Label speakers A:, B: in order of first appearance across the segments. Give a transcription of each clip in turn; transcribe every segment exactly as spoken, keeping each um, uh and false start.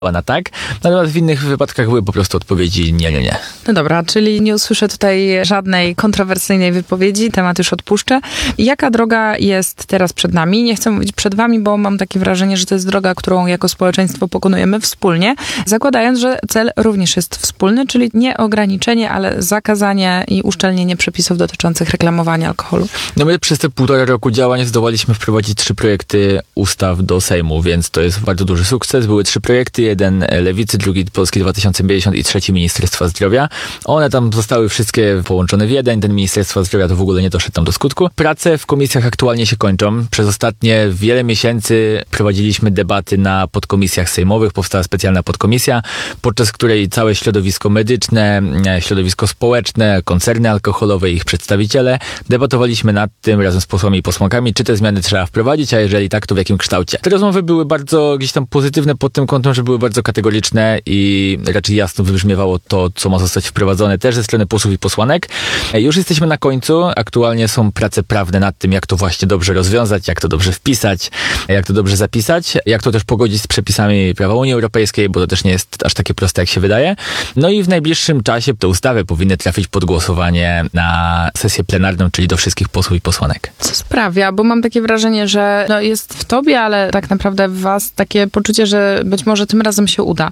A: na tak, natomiast w innych wypadkach były po prostu odpowiedzi nie, nie, nie.
B: No dobra, czyli nie usłyszę tutaj żadnej kontrowersyjnej wypowiedzi, temat już odpuszczę. Jaka droga jest teraz przed nami? Nie chcę mówić przed wami, bo mam takie wrażenie, że to jest droga, którą jako społeczeństwo pokonujemy wspólnie, zakładając, że cel również jest wspólny, czyli nie ograniczenie, ale zakazanie i uszczelnienie przepisów dotyczących reklamowania alkoholu.
A: No my przez te półtora roku działań zdołaliśmy wprowadzić trzy projekty ustaw do Sejmu, więc to jest bardzo duży sukces. Były trzy projekty, jeden Lewicy, drugi Polski dwa tysiące pięćdziesiąt i trzeci Ministerstwa Zdrowia. One tam zostały wszystkie połączone w jeden, ten Ministerstwa Zdrowia to w ogóle nie doszedł tam do skutku. Prace w komisjach aktualnie się kończą. Przez ostatnie wiele miesięcy prowadziliśmy debaty na podkomisjach sejmowych, powstała specjalna podkomisja, podczas której całe środowisko medyczne, środowisko społeczne, koncerny alkoholowe i ich przedstawiciele debatowaliśmy nad tym razem z posłami i posłankami, czy te zmiany trzeba wprowadzić, a jeżeli tak, to w jakim kształcie. Te rozmowy były bardzo gdzieś tam pozytywne pod tym kątem, że były bardzo kategoryczne i raczej jasno wybrzmiewało to, co ma zostać wprowadzone też ze strony posłów i posłanek. Już jesteśmy na końcu. Aktualnie są prace prawne nad tym, jak to właśnie dobrze rozwiązać, jak to dobrze wpisać, jak to dobrze zapisać, jak to też pogodzić z przepisami prawa Unii Europejskiej, bo to też nie jest aż takie proste, jak się wydaje. No i w najbliższym czasie te ustawy powinny trafić pod głosowanie na sesję plenarną, czyli do wszystkich posłów i posłanek.
B: Co sprawia, bo mam takie wrażenie, że no jest w tobie, ale tak naprawdę w was takie poczucie, że być może tym razem się uda.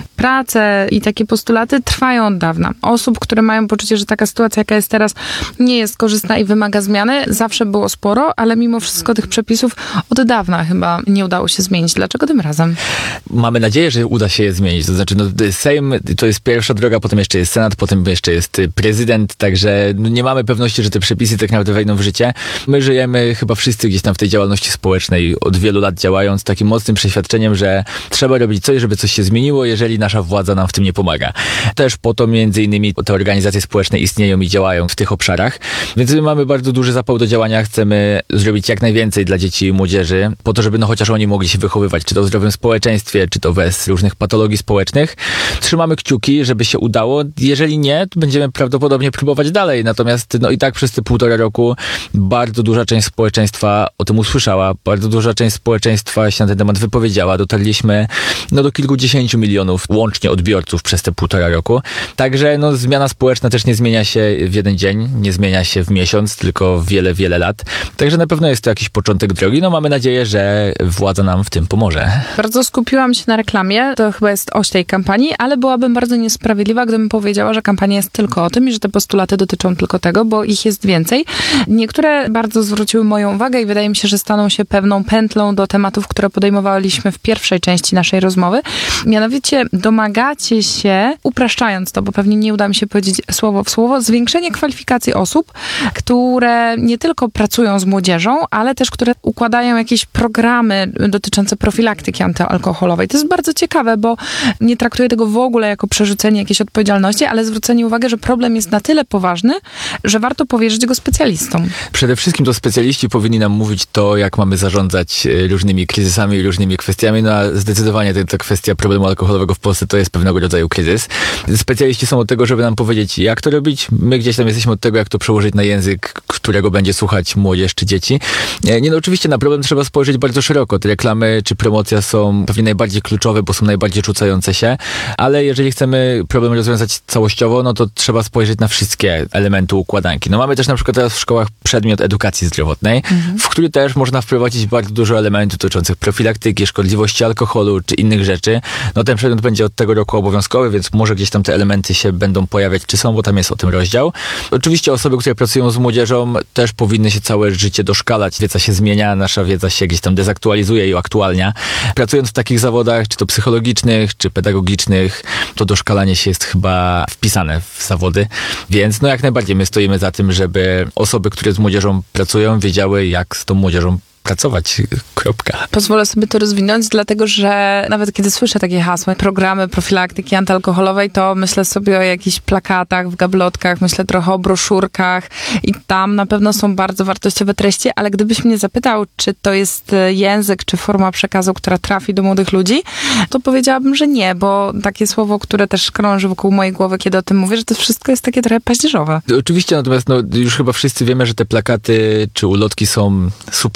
B: Prace i takie postulaty trwają od dawna. Osób, które mają poczucie, że taka sytuacja, jaka jest teraz, nie jest korzystna i wymaga zmiany, zawsze było sporo, ale mimo wszystko tych przepisów od dawna chyba nie udało się zmienić. Dlaczego tym razem?
A: Mamy nadzieję, że uda się je zmienić. To znaczy, no, Sejm to jest pierwsza droga, potem jeszcze jest Senat, potem jeszcze jest prezydent, także no, nie mamy pewności, że te przepisy tak naprawdę wejdą w życie. My żyjemy chyba wszyscy gdzieś tam w tej działalności społecznej, od wielu lat działając, takim mocnym przeświadczeniem, że trzeba robić coś, żeby coś się zmieniło, jeżeli nasza władza nam w tym nie pomaga. Też po to między innymi te organizacje społeczne istnieją i działają w tych obszarach, więc my mamy bardzo duży zapał do działania, chcemy zrobić jak najwięcej dla dzieci i młodzieży, po to, żeby no chociaż oni mogli się wychowywać, czy to w zdrowym społeczeństwie, czy to bez różnych patologii społecznych. Trzymamy kciuki, żeby się udało. Jeżeli nie, to będziemy prawdopodobnie próbować dalej. Natomiast no i tak przez te półtora roku bardzo duża część społeczeństwa o tym usłyszała, bardzo duża część społeczeństwa się na ten temat wypowiedziała. Dotarliśmy no do kilkudziesięciu milionów łącznie odbiorców przez te półtora roku. Także no zmiana społeczna też nie zmienia się w jeden dzień, nie zmienia się w miesiąc, tylko wiele, wiele lat. Także na pewno jest to jakiś początek drogi. No mamy nadzieję, że władza nam w tym pomoże.
B: Bardzo skupiłam się na reklamie, to chyba jest oś tej kampanii, ale byłabym bardzo niesprawiedliwa, gdybym powiedziała, że kampania jest tylko o tym i że te postulaty dotyczą tylko tego, bo ich jest więcej. Niektóre bardzo zwróciły moją uwagę i wydaje mi się, że staną się pewną pętlą do tematów, które podejmowaliśmy w pierwszej części naszej rozmowy. Mianowicie domagacie się, upraszczając to, bo pewnie nie uda mi się powiedzieć słowo w słowo, zwiększenie kwalifikacji osób, które nie tylko pracują z młodzieżą, ale też które układają jakieś programy dotyczące profilaktyki antyalkoholowej. To jest bardzo ciekawe, bo nie traktuję tego w ogóle jako przerzucenie jakiejś odpowiedzialności, ale zwrócenie uwagi, że problem jest na tyle poważny, że warto powierzyć go specjalistom.
A: Przede wszystkim to specjaliści powinni nam mówić to, jak mamy zarządzać różnymi kryzysami i różnymi kwestiami, no a zdecydowanie ta kwestia problemu alkoholowego w Polsce to jest pewnego rodzaju kryzys. Specjaliści są od tego, żeby nam powiedzieć, jak to robić. My gdzieś tam jesteśmy od tego, jak to przełożyć na język, którego będzie słuchać młodzież czy dzieci. Nie, no oczywiście na problem trzeba spojrzeć bardzo szeroko. Te reklamy czy promocja są pewnie najbardziej kluczowe, bo są najbardziej rzucające się, ale jeżeli chcemy problem rozwiązać całościowo, no to trzeba spojrzeć na wszystkie elementy układanki. No mamy też na przykład teraz w szkołach przedmiot edukacji zdrowotnej, mhm. w który też można wprowadzić bardzo dużo elementów dotyczących profilaktyki, szkodliwości alkoholu czy innych rzeczy. No ten przedmiot będzie od tego roku obowiązkowy, więc może gdzieś tam te elementy się będą pojawiać, czy są, bo tam jest o tym rozdział. Oczywiście osoby, które pracują z młodzieżą, też powinny się całe życie doszkalać. Wiedza się zmienia, nasza wiedza się gdzieś tam dezaktualizuje i uaktualnia. Pracując w takich zawodach, czy to psychologicznych, czy pedagogicznych, to doszkalanie się jest chyba wpisane w zawody. Więc no jak najbardziej my stoimy za tym, żeby osoby, które z młodzieżą pracują, wiedziały, jak z tą młodzieżą pracować. Kropka.
B: Pozwolę sobie to rozwinąć, dlatego że nawet kiedy słyszę takie hasła, programy profilaktyki antyalkoholowej, to myślę sobie o jakichś plakatach w gablotkach, myślę trochę o broszurkach i tam na pewno są bardzo wartościowe treści, ale gdybyś mnie zapytał, czy to jest język, czy forma przekazu, która trafi do młodych ludzi, to powiedziałabym, że nie, bo takie słowo, które też krąży wokół mojej głowy, kiedy o tym mówię, że to wszystko jest takie trochę paździerzowe.
A: Oczywiście, natomiast no, już chyba wszyscy wiemy, że te plakaty czy ulotki są super, ale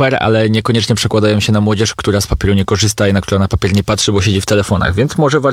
A: ale niekoniecznie przekładają się na młodzież, która z papieru nie korzysta i na która na papier nie patrzy, bo siedzi w telefonach, więc może warto